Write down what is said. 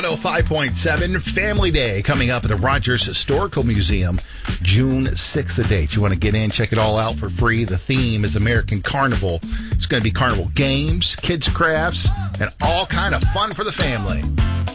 105.7 Family Day coming up at the Rogers Historical Museum, June 6th, the date. You want to get in, check it all out for free. The theme is American Carnival. It's going to be carnival games, kids crafts, and all kind of fun for the family.